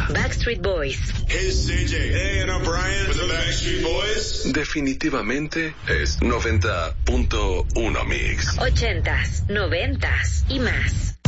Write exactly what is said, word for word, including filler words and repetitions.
Backstreet Boys. Hey, C J. Hey, and I'm Brian with the Backstreet Boys. Definitivamente es noventa punto uno Mix. Ochentas, noventas y más.